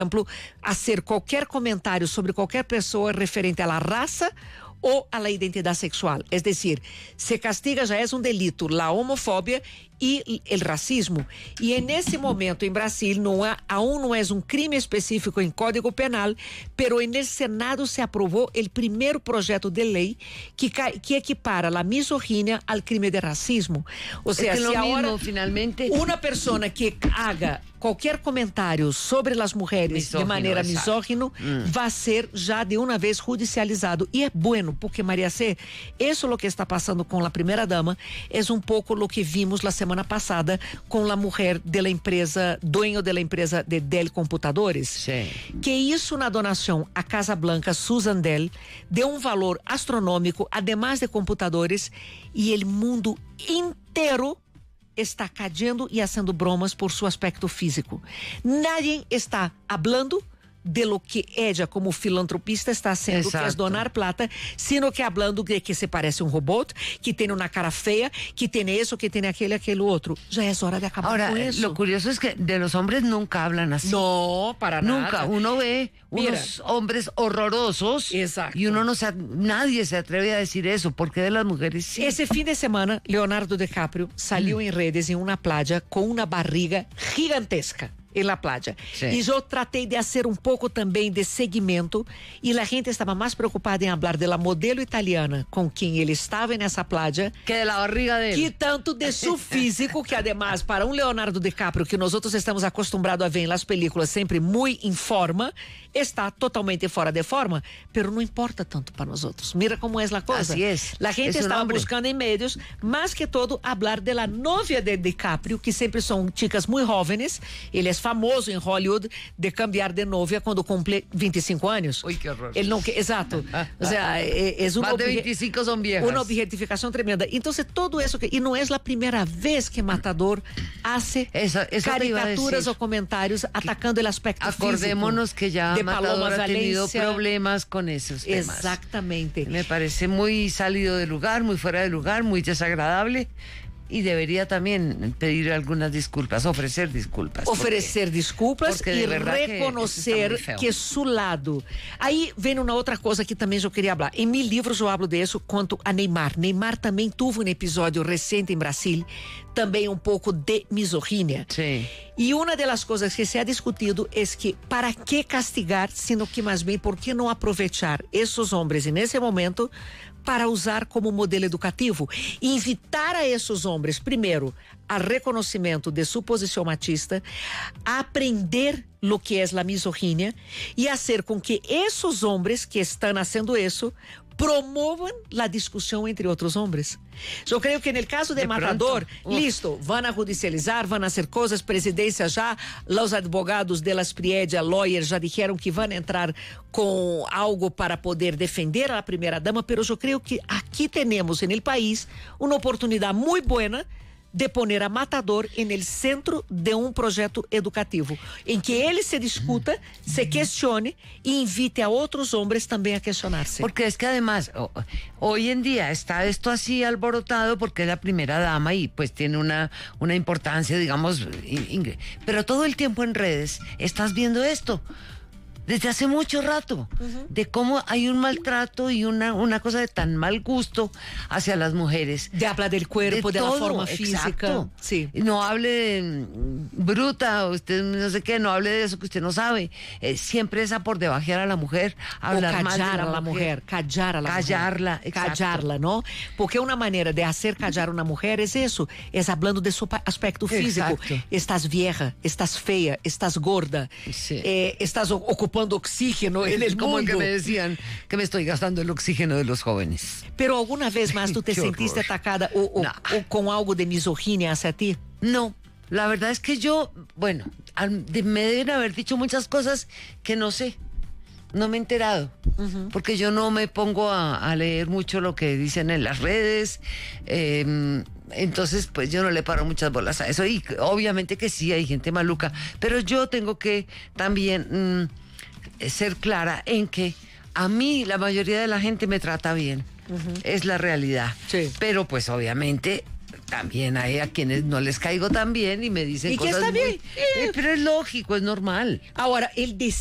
exemplo, fazer qualquer comentário sobre qualquer pessoa referente à raça ou à identidade sexual. É decir, se castiga, já é um delito, a homofobia e o racismo. E nesse momento, em Brasil, aún não é um crime específico em Código Penal, pero no Senado se aprovou o primeiro projeto de lei que equipara a misoginia ao crime de racismo. Ou seja, se agora finalmente uma pessoa que haga qualquer comentário sobre as mulheres misógino, de maneira exacto. misógino vai ser já de uma vez judicializado. E é bueno, porque Maria C, isso é o que está passando com a primeira dama, é um pouco o que vimos na semana passada com a mulher da empresa, dueño da empresa de Dell Computadores. Sim. Que isso na donação à Casa Blanca, Susan Dell, deu um valor astronômico, además de computadores, e o mundo inteiro está cayendo e fazendo bromas por seu aspecto físico. Nadie está hablando de lo que ella como filantropista está haciendo, Exacto. que es donar plata, sino que hablando de que se parece un robot, que tiene una cara fea, que tiene eso, que tiene aquello otro. Ya es hora de acabar Ahora, con eso. lo curioso es que de los hombres nunca hablan así. No, para Nunca. nada. Uno ve Mira. unos hombres horrorosos. Exacto. Y uno nadie se atreve a decir eso. ¿Por qué de las mujeres sí? Esse fim de semana, Leonardo DiCaprio salió en redes en una playa con una barriga gigantesca en la playa. Sí. Y yo traté de hacer un poco también de seguimiento y la gente estaba más preocupada en hablar de la modelo italiana con quien él estaba en esa playa Que de la barriga de él. que tanto de su físico, que además para un Leonardo DiCaprio que nosotros estamos acostumbrados a ver en las películas siempre muy en forma, está totalmente fuera de forma, pero no importa tanto para nosotros. Mira cómo es la cosa. Así es. La gente Es un estaba hombre. buscando en medios, más que todo, hablar de la novia de DiCaprio, que siempre son chicas muy jóvenes. Él es famoso en Hollywood de cambiar de novia cuando cumple 25 años. Uy, qué horror. Él no, exato. O sea, es una Más de 25 son viejas. una objetificación tremenda. Entonces, todo eso y no es la primera vez que Matador hace Eso te iba a caricaturas decir. o comentarios atacando el aspecto Acordémonos físico que ya de Matador Paloma ha tenido Valencia. problemas con esos temas. Exactamente. Me parece muy salido de lugar, muy fuera de lugar, muy desagradable. Y debería también pedir algunas disculpas, ofrecer disculpas. Oferecer desculpas porque de e verdad que reconocer isso está muito que feio. su lado. Aí vem uma outra coisa que também eu queria falar. Em 1000 livros eu hablo disso quanto a Neymar. Neymar também teve um episódio recente em Brasil, também um pouco de misoginia. Sí. E uma das coisas que se ha discutido é que para que castigar, sino que mais bem por que não aproveitar esses homens nesse momento para usar como modelo educativo e invitar a esses homens, primeiro, a reconhecimento de sua posição machista, a aprender lo que é a misoginia e fazer com que esses homens que estão fazendo isso promovam a discussão entre outros homens. Eu creio que no caso de Matador, listo, vão a judicializar, vão a hacer coisas, presidência já, os advogados de las Priedia, lawyers, já disseram que vão entrar com algo para poder defender a primeira dama, pero eu creio que aqui temos no país uma oportunidade muito boa de poner a Matador en el centro de un proyecto educativo, en que él se discuta, se questione y invite a otros hombres también a cuestionarse. Porque es que además, hoy en día está esto así alborotado porque es la primera dama y pues tiene una importancia, digamos, pero todo el tiempo en redes estás viendo esto. Desde hace mucho rato, de cómo hay un maltrato y una cosa de tan mal gusto hacia las mujeres. De hablar del cuerpo, de la forma física. Exacto. Sí. No hable de bruta, usted no sé qué, no hable de eso que usted no sabe. Siempre es a por debajear a la mujer, hablar o mal de callar a la mujer, callar a la callarla, mujer. exacto. Callarla, ¿no? Porque una manera de hacer callar a una mujer es eso, es hablando de su aspecto físico. Exacto. Estás vieja, estás fea, estás gorda, Sí. estás ocupando oxígeno en el Como el mundo. que me decían que me estoy gastando el oxígeno de los jóvenes. Pero alguna vez más tú te Qué sentiste horror. atacada o con algo de misoginia hacia ti. No, la verdad es que yo, bueno, me deben haber dicho muchas cosas que no sé. No me he enterado, porque yo no me pongo a leer mucho lo que dicen en las redes, entonces pues yo no le paro muchas bolas a eso, y obviamente que sí, hay gente maluca, pero yo tengo que también ser clara en que a mí la mayoría de la gente me trata bien, es la realidad, Sí. pero pues obviamente También hay a quienes no les caigo tan bien y me dicen ¿Y que cosas está bien? pero es lógico, es normal. Ahora, el